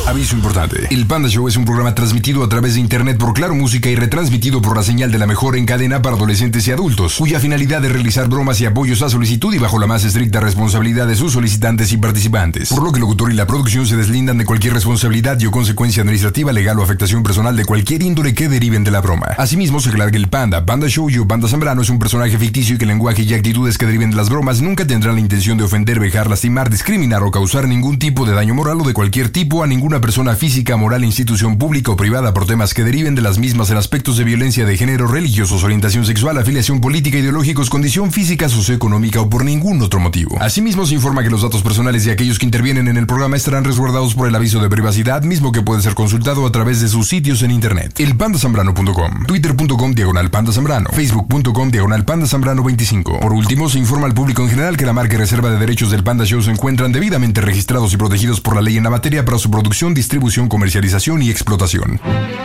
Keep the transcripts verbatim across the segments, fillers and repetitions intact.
Aviso importante. El Panda Show es un programa transmitido a través de internet por Claro Música y retransmitido por la señal de la mejor en cadena para adolescentes y adultos, cuya finalidad es realizar bromas y apoyos a solicitud y bajo la más estricta responsabilidad de sus solicitantes y participantes. Por lo que el locutor y la producción se deslindan de cualquier responsabilidad y o consecuencia administrativa, legal o afectación personal de cualquier índole que deriven de la broma. Asimismo, se aclara que el Panda, Panda Show y o Panda Zambrano es un personaje ficticio y que el lenguaje y actitudes que deriven de las bromas nunca tendrán la intención de ofender, vejar, lastimar, discriminar o causar ningún tipo de daño moral o de cualquier tipo a ninguna persona física, moral, institución pública o privada por temas que deriven de las mismas en aspectos de violencia de género, religiosos, orientación sexual, afiliación política, ideológicos, condición física, socioeconómica o por ningún otro motivo. Asimismo, se informa que los datos personales de aquellos que intervienen en el programa estarán resguardados por el aviso de privacidad, mismo que puede ser consultado a través de sus sitios en internet. el panda zambrano punto com, twitter punto com diagonal panda zambrano, facebook punto com diagonal panda zambrano veinticinco. Por último, se informa al público en general que la marca y reserva de derechos del Panda Show se encuentran debidamente registrados y protegidos por la ley en la materia para su producción, distribución, comercialización y explotación.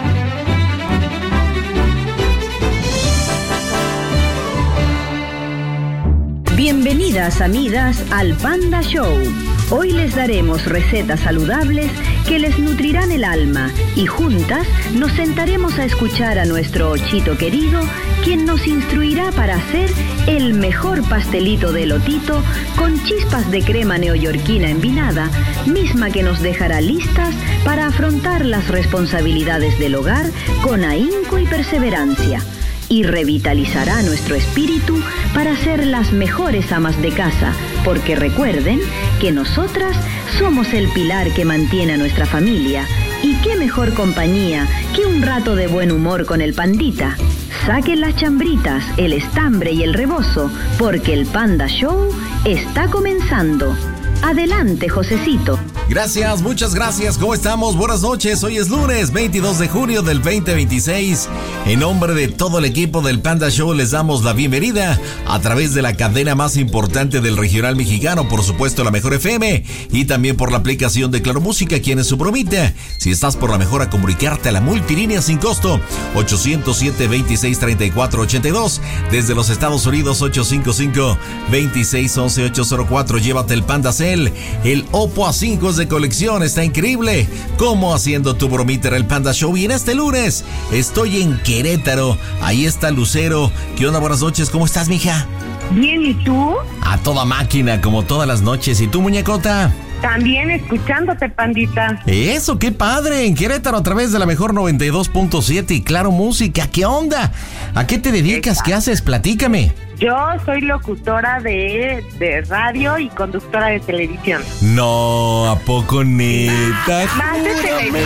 Bienvenidas amigas al Panda Show. Hoy les daremos recetas saludables que les nutrirán el alma y juntas nos sentaremos a escuchar a nuestro Ochito querido, quien nos instruirá para hacer el mejor pastelito de elotito con chispas de crema neoyorquina envinada, misma que nos dejará listas para afrontar las responsabilidades del hogar con ahínco y perseverancia. Y revitalizará nuestro espíritu para ser las mejores amas de casa, porque recuerden que nosotras somos el pilar que mantiene a nuestra familia. Y qué mejor compañía que un rato de buen humor con el pandita. Saquen las chambritas, el estambre y el rebozo, porque el Panda Show está comenzando. Adelante, Josecito. Gracias, muchas gracias. ¿Cómo estamos? Buenas noches. Hoy es lunes veintidós de junio del veinte veintiséis. En nombre de todo el equipo del Panda Show les damos la bienvenida a través de la cadena más importante del regional mexicano, por supuesto la Mejor F M, y también por la aplicación de Claro Música, quien es su promete. Si estás por la Mejor, a comunicarte a la multilínea sin costo ocho cero siete, veintiséis, treinta y cuatro, ochenta y dos. Desde los Estados Unidos ocho cinco cinco, veintiséis, once, ocho cero cuatro. Llévate el Panda Cell, el Oppo A cinco es de colección, está increíble. Como haciendo tu bromita el Panda Show. Y en este lunes estoy en Querétaro, ahí está Lucero. ¿Qué onda? Buenas noches, ¿cómo estás, mija? Bien, ¿y tú? A toda máquina, como todas las noches. ¿Y tú, muñecota? También escuchándote, pandita. Eso, qué padre, en Querétaro a través de la Mejor noventa y dos punto siete y Claro Música. ¿Qué onda? ¿A qué te dedicas? Exacto. ¿Qué haces? Platícame. Yo soy locutora de, de radio y conductora de televisión. No, ¿a poco neta? Más de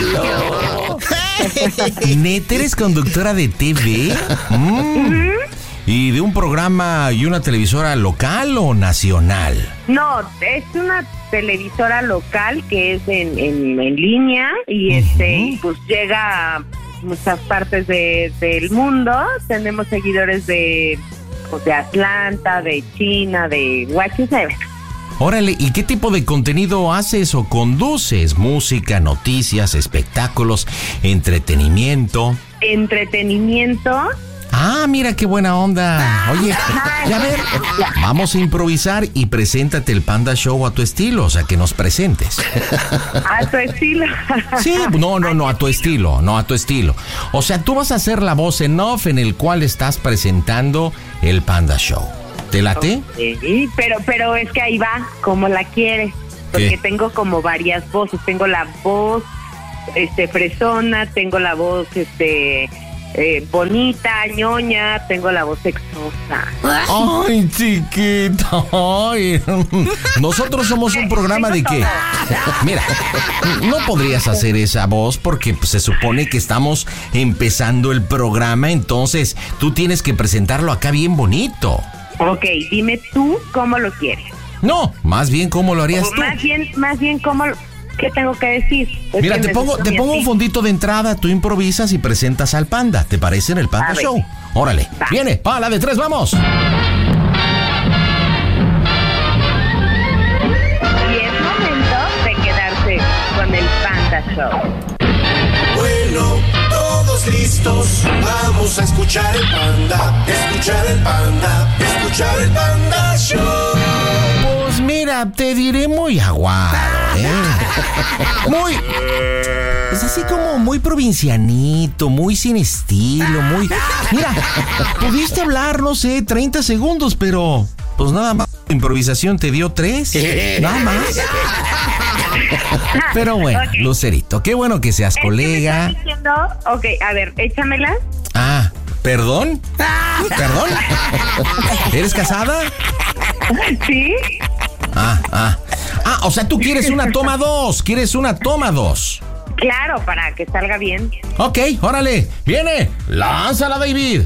televisión. ¿Neta eres conductora de T V? Mm. Uh-huh. ¿Y de un programa y una televisora local o nacional? No, es una televisora local que es en, en, en línea y uh-huh. este pues llega a muchas partes de, del mundo. Tenemos seguidores de, pues, de Atlanta, de China, de Washington. Órale, ¿y qué tipo de contenido haces o conduces? ¿Música, noticias, espectáculos, entretenimiento? Entretenimiento. Ah, mira qué buena onda. Oye, ya ver, vamos a improvisar y preséntate el Panda Show a tu estilo, o sea, que nos presentes. ¿A tu estilo? Sí, no, no, no, a tu estilo, no, a tu estilo. O sea, tú vas a ser la voz en off en el cual estás presentando el Panda Show. ¿Te late? Sí, pero, pero es que ahí va, como la quieres, porque ¿qué? Tengo como varias voces. Tengo la voz, este, fresona, tengo la voz, este... Eh, bonita, ñoña, tengo la voz sexosa. Ay, chiquita. Ay. Nosotros somos un programa de que, mira, no podrías hacer esa voz porque pues, se supone que estamos empezando el programa, entonces tú tienes que presentarlo acá bien bonito. Ok, dime tú cómo lo quieres. No, más bien cómo lo harías o tú. Más bien, más bien cómo lo... ¿Qué tengo que decir? Es Mira, que te pongo, te pongo un fondito de entrada, tú improvisas y presentas al Panda. ¿Te parece en el Panda Show? Órale, va. Viene, pa, la de tres, vamos. Y es momento de quedarse con el Panda Show. Bueno, todos listos, vamos a escuchar el Panda, escuchar el Panda, escuchar el Panda Show. Pues mira, te diré muy aguado, ¿eh? Muy... Es así como muy provincianito, muy sin estilo, muy... Mira, pudiste hablar, no sé, treinta segundos, pero... Pues nada más, improvisación te dio tres, nada más. Pero bueno, okay. Lucerito, qué bueno que seas colega. ¿Estás diciendo? Ok, a ver, échamela. Ah, ¿perdón? ¿Perdón? ¿Eres casada? Sí. Ah, ah. Ah, o sea, tú quieres una toma dos, quieres una toma dos. Claro, para que salga bien. Ok, órale, viene, lánzala, David.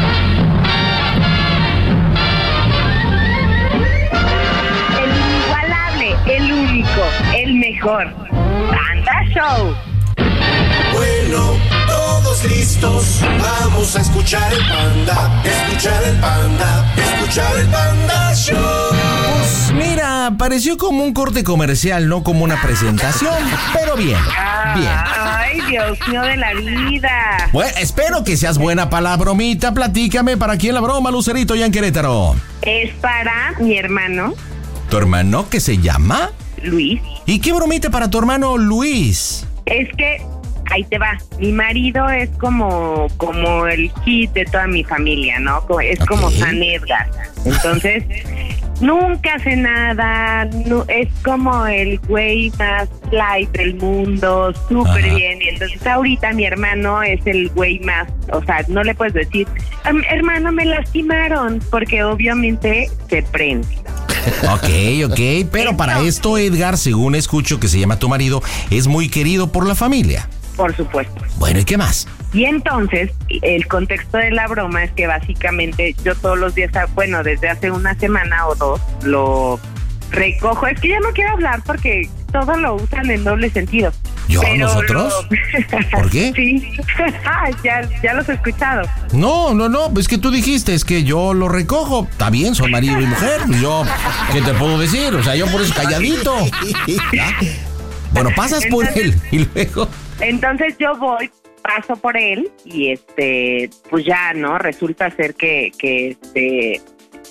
El único, el mejor. Panda Show. Bueno, todos listos. Vamos a escuchar el Panda. Escuchar el Panda. Escuchar el Panda Show. Pues mira, pareció como un corte comercial, no como una presentación. Pero bien, bien. Ay, Dios mío de la vida. Bueno, espero que seas buena para la bromita. Platícame, ¿para quién la broma, Lucerito, ya en Querétaro? Es para mi hermano. ¿Tu hermano que se llama? Luis. ¿Y qué bromita para tu hermano Luis? Es que, ahí te va, mi marido es como, como el hit de toda mi familia, ¿no? Es okay. Como San Edgar. Entonces, nunca hace nada, no, es como el güey más light del mundo, súper bien. Y entonces ahorita mi hermano es el güey más, o sea, no le puedes decir, hermano, me lastimaron, porque obviamente se prende. Ok, ok, pero para esto, Edgar, según escucho que se llama tu marido, es muy querido por la familia. Por supuesto. Bueno, ¿y qué más? Y entonces, el contexto de la broma es que básicamente yo todos los días, bueno, desde hace una semana o dos, lo recojo. Es que ya no quiero hablar porque todo lo usan en doble sentido. ¿Yo? Pero ¿Nosotros? Lo... ¿Por qué? Sí, ya, ya los he escuchado. No, no, no, es que tú dijiste, es que yo lo recojo. Está bien, son marido y mujer. Yo, ¿qué te puedo decir? O sea, yo por eso calladito. ¿Ya? Bueno, pasas entonces, por él y luego... Entonces yo voy, paso por él y este, pues ya, ¿no? Resulta ser que, que este...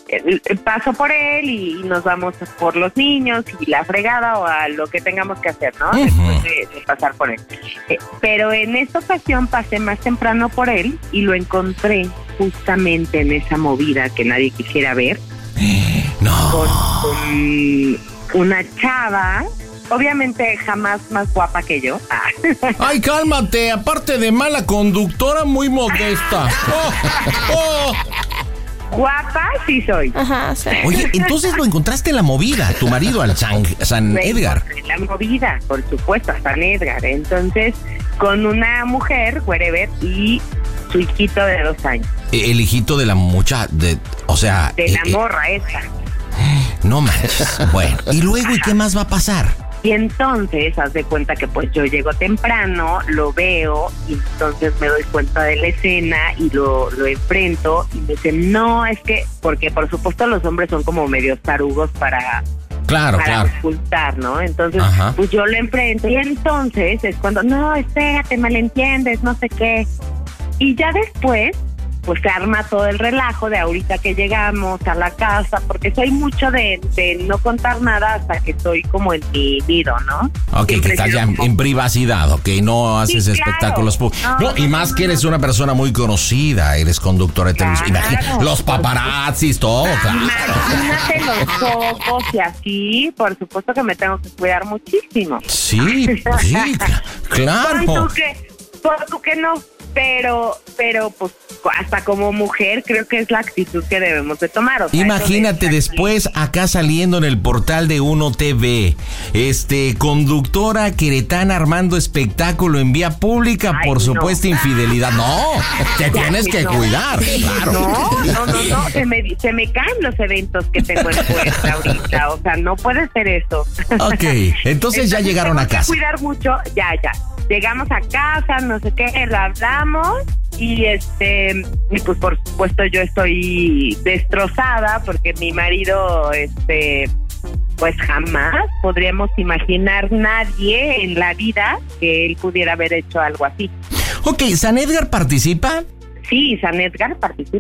paso por él y nos vamos por los niños y la fregada o a lo que tengamos que hacer, ¿no? Uh-huh. Después de, de pasar por él. Eh, pero en esta ocasión pasé más temprano por él y lo encontré justamente en esa movida que nadie quisiera ver. No. Con, con una chava, obviamente jamás más guapa que yo. Ay, cálmate, aparte de mala conductora, muy modesta. Oh, oh. Guapa sí soy. Ajá, sí. Oye, entonces lo encontraste en la movida, tu marido, al San, San Edgar. En la movida, por supuesto, a San Edgar. Entonces, con una mujer, wherever, y su hijito de dos años. El hijito de la muchacha, de, o sea... De la eh, morra eh, esa. No manches. Bueno, ¿y luego y qué más va a pasar? Y entonces, haz de cuenta que pues yo llego temprano, lo veo, y entonces me doy cuenta de la escena y lo, lo enfrento, y me dicen, no, es que, porque por supuesto los hombres son como medios tarugos para, claro, para claro. ocultar, ¿no? Entonces, ajá, pues yo lo enfrento, y entonces es cuando, no, espérate, malentiendes, no sé qué. Y ya después, pues se arma todo el relajo de ahorita que llegamos a la casa, porque soy mucho de, de no contar nada hasta que estoy como en mi nido, ¿no? Ok, siempre que estás ya en, en privacidad, ok, no haces sí, espectáculos. Claro. No, no, y más no, que eres una persona muy conocida, eres conductora de televisión. Claro, imagínate, los paparazzis, todo, claro. Imagínate los ojos y así, por supuesto que me tengo que cuidar muchísimo. Sí, sí, claro. Por tú que, por tú que no, pero, pero pues hasta como mujer creo que es la actitud que debemos de tomar. O sea, imagínate de después acá saliendo en el portal de Uno T V, este, conductora queretana armando espectáculo en vía pública. Ay, por no. Supuesta infidelidad. No, te tienes que no. cuidar, claro. No, no, no, no, se me, se me caen los eventos que tengo en puerta ahorita, o sea, no puede ser eso. Ok, entonces, entonces ya llegaron a casa. Cuidar mucho, ya, ya. Llegamos a casa, no sé qué, lo hablamos y este, y pues por supuesto yo estoy destrozada porque mi marido, este, pues jamás podríamos imaginar nadie en la vida que él pudiera haber hecho algo así. Ok, ¿San Edgar participa? Sí, San Edgar participa.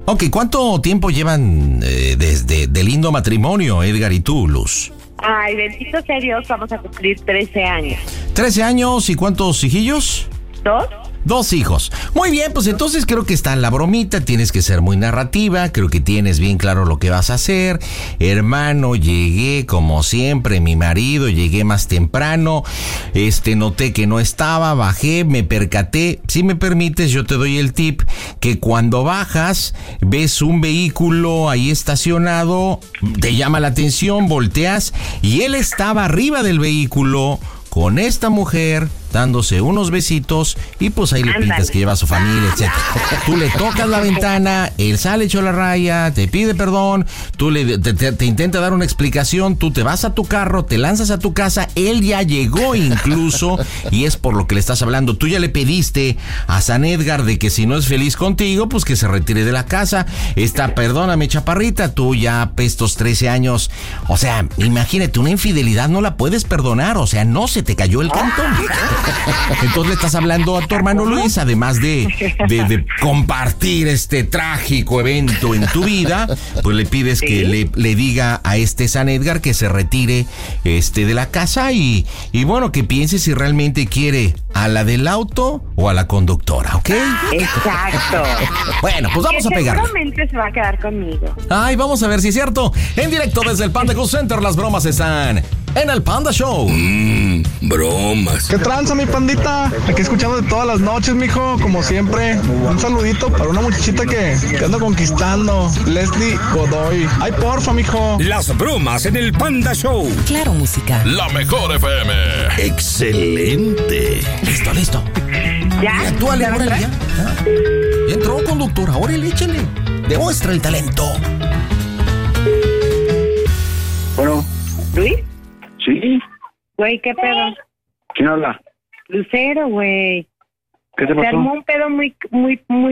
Ok, ¿cuánto tiempo llevan eh, desde de lindo matrimonio, Edgar y tú, Luz? Ay, bendito sea Dios, vamos a cumplir trece años. ¿trece años y cuántos hijillos? ¿Dos? Dos hijos. Muy bien, pues entonces creo que está en la bromita, tienes que ser muy narrativa, creo que tienes bien claro lo que vas a hacer. Hermano, llegué como siempre, mi marido, llegué más temprano, este, noté que no estaba, bajé, me percaté. Si me permites, yo te doy el tip que cuando bajas, ves un vehículo ahí estacionado, te llama la atención, volteas y él estaba arriba del vehículo con esta mujer, dándose unos besitos y pues ahí le pintas que lleva a su familia, etcétera. Tú le tocas la ventana, él sale hecho la raya, te pide perdón, tú le te, te, te intenta dar una explicación, tú te vas a tu carro, te lanzas a tu casa, él ya llegó incluso y es por lo que le estás hablando. Tú ya le pediste a San Edgar de que si no es feliz contigo, pues que se retire de la casa. Esta, perdóname, chaparrita, tú ya estos trece años, o sea, imagínate, una infidelidad no la puedes perdonar, o sea, no se te cayó el cantón. Entonces le estás hablando a tu hermano Luis, además de, de, de compartir este trágico evento en tu vida, pues le pides que le, le diga a este San Edgar que se retire este de la casa y, y bueno, que piense si realmente quiere a la del auto o a la conductora, ¿ok? Exacto. Bueno, pues vamos que a pegar. Seguramente se va a quedar conmigo. Ay, vamos a ver si es cierto. En directo desde el Panda Cool Center, las bromas están en el Panda Show. Mmm, bromas. ¿Qué tranza, mi pandita? Aquí escuchando de todas las noches, mijo, como siempre. Un saludito para una muchachita que, que ando conquistando, Leslie Godoy. Ay, porfa, mijo. Las bromas en el Panda Show. Claro, música. La mejor F M. Excelente. Listo, listo. ¿Ya? Y actúale, ¿Ya órale, ya. Ya. Entró, conductora, órale, échale. Demuestra el talento. Bueno. ¿Luis? Sí. Güey, ¿qué pedo? ¿Quién habla? Lucero, güey. ¿Qué te pasó? Se armó un pedo muy, muy, muy...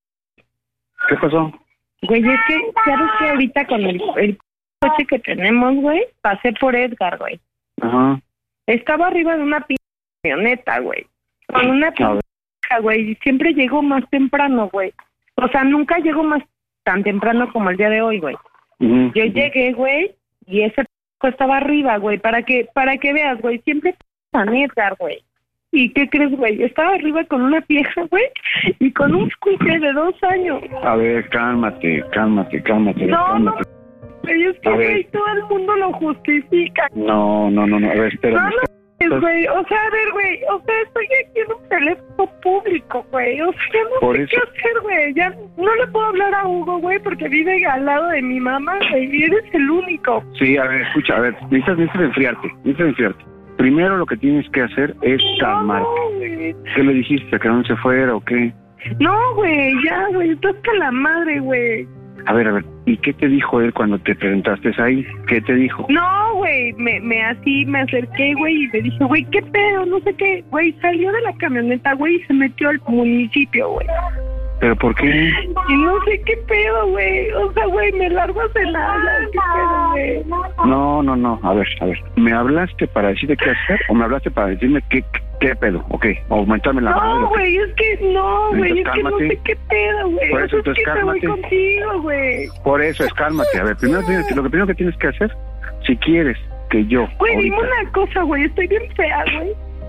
¿Qué pasó? Güey, es que, ¿sabes que ahorita con el, el coche que tenemos, güey? Pasé por Edgar, güey. Ajá. Estaba arriba de una p... camioneta, güey. Con una p... güey. Y siempre llego más temprano, güey. O sea, nunca llego más tan temprano como el día de hoy, güey. Uh-huh. Yo llegué, güey, y ese p... estaba arriba, güey. Para que, para que veas, güey. Siempre San Edgar, güey. ¿Y qué crees, güey? Estaba arriba con una vieja, güey, y con un escuche de dos años. A ver, cálmate, cálmate, cálmate, no, cálmate. No, güey, es que, güey, todo el mundo lo justifica. No, no, no, no, a ver, espérame. No, no, güey, o sea, a ver, güey, o sea, estoy aquí en un teléfono público, güey, o sea, no Por sé eso... qué hacer, güey, ya no le puedo hablar a Hugo, güey, porque vive al lado de mi mamá, güey, y eres el único. Sí, a ver, escucha, a ver, necesitas, necesitas enfriarte, necesitas enfriarte. Primero lo que tienes que hacer es calmarte. No, ¿qué le dijiste? ¿Que no se fuera o qué? No, güey, ya, güey, estás que la madre, güey. A ver, a ver, ¿y qué te dijo él cuando te presentaste ahí? ¿Qué te dijo? No, güey, me, me así, me acerqué, güey, y le dije, güey, ¿qué pedo? No sé qué, güey, salió de la camioneta, güey, y se metió al municipio, güey. ¿Pero por qué? Y no sé qué pedo, güey, o sea, güey, me largo a cenar, ¿qué pedo, güey? No, no, no, a ver, a ver, ¿me hablaste para decirte qué hacer o me hablaste para decirme qué, qué pedo? Ok, o aumentarme la mano. No, güey, es que no, güey, es que no sé qué pedo, güey. Por eso, es entonces, que cálmate. me voy contigo, güey. Por eso es cálmate. A ver, primero tienes, lo que primero que tienes que hacer, si quieres que yo. Güey, dime ahorita, una cosa, güey, estoy bien fea, güey.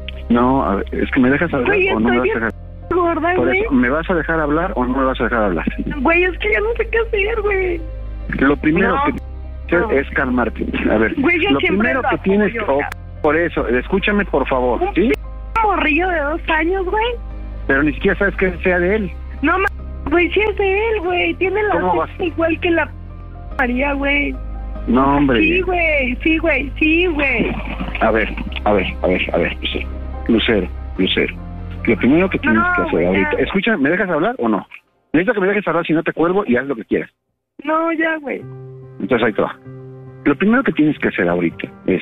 No, a ver, es que me dejas hablar Güey, o no me estoy vas a dejar. Gorda, Por güey. eso, ¿me vas a dejar hablar o no me vas a dejar hablar? Güey, es que ya no sé qué hacer, güey. Lo primero No. que tienes que hacer es calmarte. A ver, Güey, yo lo siempre primero lo que tienes que. apoyo, oh, por eso, escúchame por favor, Un ¿sí? morrillo de dos años, güey. Pero ni siquiera sabes que sea de él. No, ma... güey, sí es de él, güey. Tiene la ¿Cómo vas? ceja igual que la María, güey. No, hombre. Sí, güey, sí, güey, sí, güey. A ver, a ver, a ver, a ver, Lucero, Lucero, Lucero. Lo primero que tienes No, que hacer güey, ahorita... ya. Escucha, ¿me dejas hablar o no? Necesito que me dejes hablar, si no te cuelgo y haz lo que quieras. No, ya, güey. Entonces ahí te va. Lo primero que tienes que hacer ahorita es...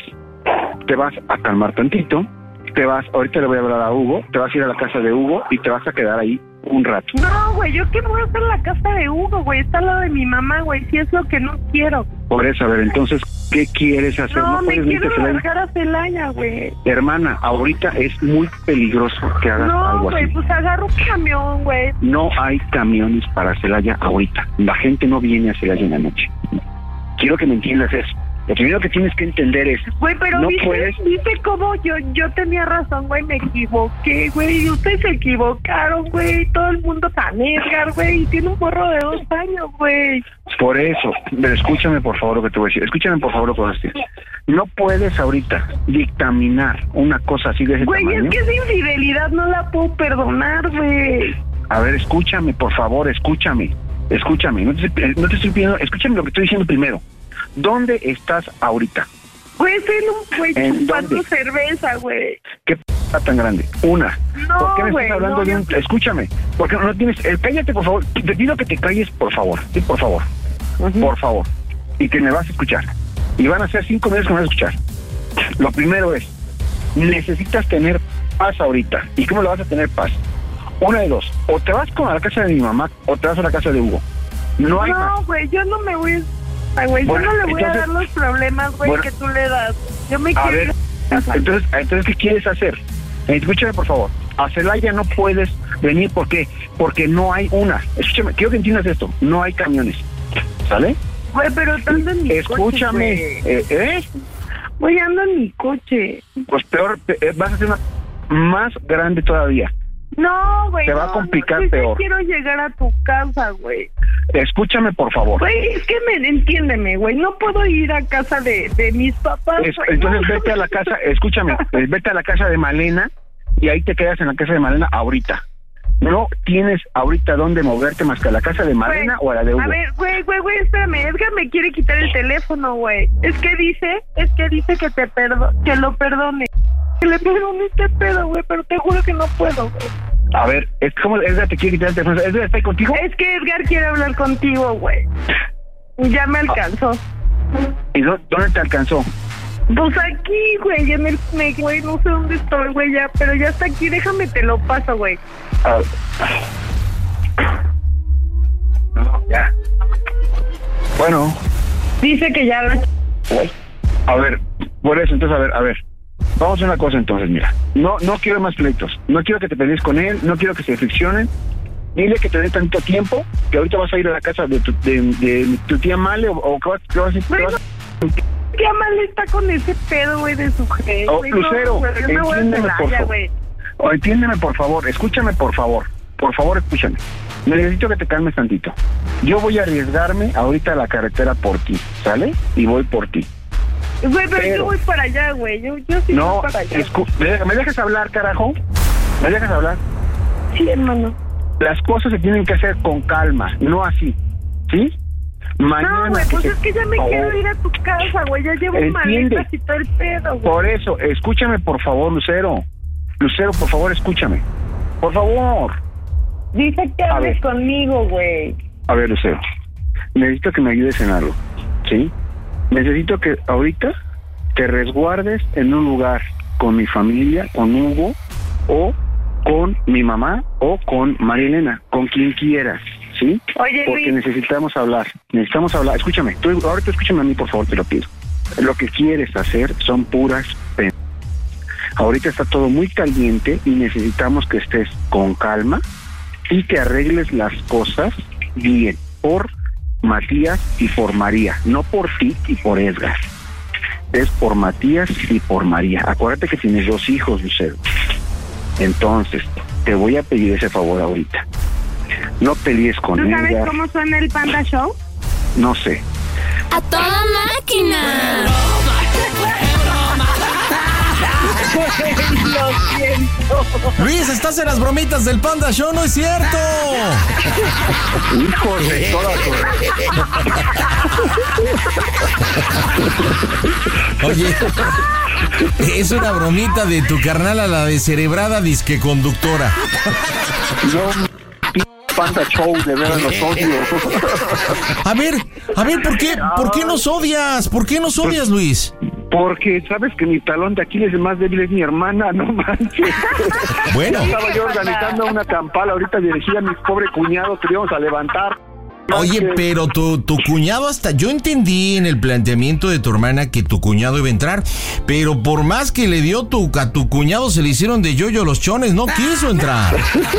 Te vas a calmar tantito, te vas... Ahorita le voy a hablar a Hugo, te vas a ir a la casa de Hugo y te vas a quedar ahí un rato. No, güey, ¿yo qué voy a hacer en la casa de Hugo, güey? Está al lado de mi mamá, güey, si es lo que no quiero. Por eso, a ver, entonces, ¿qué quieres hacer? No, ¿No me puedes venirte quiero a Celaya? largar a Celaya, güey. Hermana, ahorita es muy peligroso que hagas No, algo güey, así. pues agarro un camión, güey. No hay camiones para Celaya ahorita. La gente no viene a Celaya en la noche. Quiero que me entiendas eso. Lo primero que tienes que entender es... Güey, pero no dice, puedes... dice cómo yo yo tenía razón, güey, me equivoqué, güey, y ustedes se equivocaron, güey, todo el mundo San Edgar, güey, y tiene un porro de dos años, güey. Por eso, pero escúchame por favor lo que te voy a decir. Escúchame por favor lo que voy a decir. No puedes ahorita dictaminar una cosa así de ese Güey, tamaño. es que esa infidelidad no la puedo perdonar, güey. A ver, escúchame, por favor, escúchame. Escúchame, no te, no te estoy pidiendo... Escúchame lo que estoy diciendo primero. ¿Dónde estás ahorita? Güey, estoy en un güey ¿En chupando dónde? cerveza, güey. ¿Qué p tan grande? Una. No, ¿Por qué me güey, estás hablando no, de un... yo- Escúchame, porque no tienes... eh, cállate, por favor. Te pido que te calles, por favor. Sí, por favor. Uh-huh. Por favor. Y que me vas a escuchar. Y van a ser cinco minutos que me vas a escuchar. Lo primero es, necesitas tener paz ahorita. ¿Y cómo le vas a tener paz? Una de dos. O te vas con a la casa de mi mamá, o te vas a la casa de Hugo. No hay más. No, güey, yo no me voy a... Ay, güey, Bueno, yo no le voy entonces- a dar los problemas, güey, bueno, que tú le das. Yo me A quiero ver, ir a casa. entonces, entonces, ¿qué quieres hacer? Escúchame, por favor. A Celaya no puedes venir, ¿por qué? Porque no hay una. Escúchame, quiero que entiendas esto. No hay camiones. ¿Sale? Güey, pero ando en mi Escúchame. coche, eh, ¿Eh? güey. Güey, ando en mi coche. Pues peor, pe- eh, vas a ser una más grande todavía. No, güey. Te va a no, complicar no, yo peor. quiero llegar a tu casa, güey. Escúchame, por favor. Güey, es que me entiéndeme, güey. No puedo ir a casa de, de mis papás, Es- güey. entonces No, vete a la no. casa, escúchame, eh, vete a la casa de Malena y ahí te quedas en la casa de Malena ahorita. No tienes ahorita dónde moverte más que a la casa de Malena Güey, o a la de Hugo. A ver, güey, güey, güey, espérame. Edgar me quiere quitar el teléfono, güey. Es que dice, es que dice que te perdo, que lo perdone. Que le perdone este pedo, güey, pero te juro que no puedo, güey. A ver, es como Edgar te quiere quitar el teléfono. ¿Edgar está ahí contigo? Es que Edgar quiere hablar contigo, güey. Ya me alcanzó. ¿Y dó- dónde te alcanzó? Pues aquí, güey, en el me- güey, no sé dónde estoy, güey, ya, pero ya está aquí, déjame te lo paso, güey. A ver. No, ya. Bueno, Dice que ya lo... a ver, por eso, entonces, a ver, a ver. Vamos a una cosa entonces, mira. No no quiero más pleitos. No quiero que te pelees con él, no quiero que se friccionen. Dile que te dé tanto tiempo, que ahorita vas a ir a la casa de tu, de, de tu tía Male o, o que vas, que vas, a- que Güey, vas- ¿Qué mal está con ese pedo, güey, de su jefe? Oh, güey? No, Lucero, güey, yo me voy a entiéndeme, por Celaya, favor. güey. O entiéndeme, por favor, escúchame, por favor. Por favor, escúchame. Necesito que te calmes tantito. Yo voy a arriesgarme ahorita a la carretera por ti, ¿sale? Y voy por ti. Güey, pero, Pero- yo voy para allá, güey. Yo, yo sí No, voy para allá. escu- ¿me dejas- ¿me dejas hablar, carajo? ¿Me dejas hablar? Sí, hermano. Las cosas se tienen que hacer con calma, no así, ¿sí? Mañana No, güey, que pues se- es que ya me Oh, quiero ir a tu casa, güey. Ya llevo Entiende. maletas y todo el pedo, güey. Por eso, escúchame, por favor, Lucero. Lucero, por favor, escúchame. Por favor. Dice que A hables ver. conmigo, güey. A ver, Lucero. Necesito que me ayudes en algo, ¿sí? Necesito que ahorita te resguardes en un lugar con mi familia, con Hugo, o con mi mamá, o con María Elena, con quien quieras, ¿sí? Oye, Porque Luis. necesitamos hablar, necesitamos hablar. Escúchame, tú, ahorita escúchame a mí, por favor, te lo pido. Lo que quieres hacer son puras penas. Ahorita está todo muy caliente y necesitamos que estés con calma y que arregles las cosas bien, por Matías y por María, no por ti y por Edgar. Es por Matías y por María. Acuérdate que tienes dos hijos, Lucero. Entonces, te voy a pedir ese favor ahorita. No pelees con ¿Tú sabes Edgar, cómo suena el Panda Show? no sé. ¡A toda máquina! Lo siento. Luis, estás en las bromitas del Panda Show, ¿no es cierto? Hijo de toda tu... Oye, es una bromita de tu carnal a la descerebrada disque conductora. No, p- Panda Show, de veras los odio. A ver, a ver, ¿por qué, por qué nos odias? ¿Por qué nos odias, Luis? Porque sabes que mi talón de Aquiles más débil es mi hermana, no manches. Bueno. Estaba yo organizando una campala ahorita dirigida a mi pobre cuñado que íbamos a levantar. Oye, pero tu, tu cuñado hasta... Yo entendí en el planteamiento de tu hermana que tu cuñado iba a entrar, pero por más que le dio tu, a tu cuñado se le hicieron de yoyo los chones, no quiso entrar.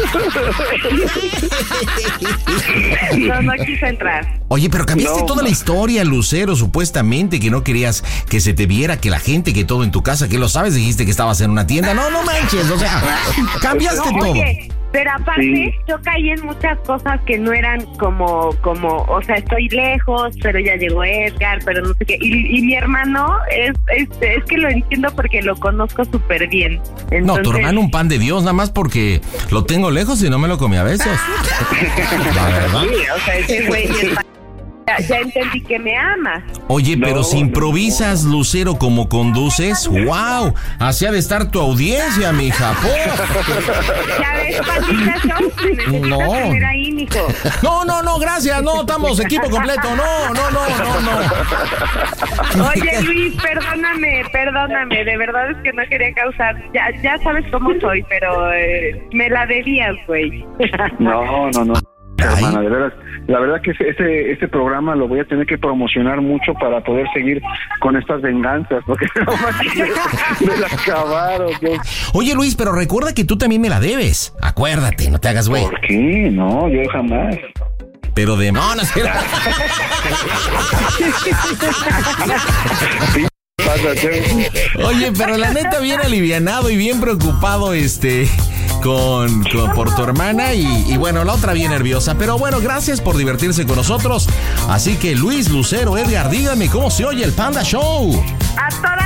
No, no quiso entrar. Oye, pero cambiaste No, toda no. la historia, Lucero, supuestamente, que no querías que se te viera, que la gente, que todo en tu casa, que lo sabes, dijiste que estabas en una tienda. No, no manches, o sea, cambiaste todo. Oye, pero aparte Sí. yo caí en muchas cosas que no eran como, como, o sea, estoy lejos, pero ya llegó Edgar, pero no sé qué. Y, y mi hermano es, es, es que lo entiendo porque lo conozco súper bien. Entonces, No, tu hermano un pan de Dios, nada más porque lo tengo lejos y no me lo comí a besos. La verdad. Sí, o sea, ese güey es... Ya, ya entendí que me amas. Oye, pero No, si improvisas, Lucero, como conduces, wow, así ha de estar tu audiencia, mija. ¡Po! ¿Ya ves, Patita Show? Necesitas No. tener ahí, mijo. No, no, no, gracias, no, estamos equipo completo, no, no, no, no, no. Oye, Luis, perdóname, perdóname, de verdad es que no quería causar, ya, ya sabes cómo soy, pero eh, me la debías, güey. No, no, no. Hermana, de veras, la verdad que ese, ese, ese programa lo voy a tener que promocionar mucho para poder seguir con estas venganzas, porque no manches, me, me la acabaron. Yo. Oye, Luis, pero recuerda que tú también me la debes. Acuérdate, no te hagas güey. ¿Por qué? No, yo jamás. Pero de... No, no es cierto. Oye, pero la neta bien alivianado y bien preocupado, este... Con, con por tu hermana y, y bueno, la otra bien nerviosa. Pero bueno, gracias por divertirse con nosotros. Así que Luis, Lucero, Edgar, díganme cómo se oye el Panda Show. A toda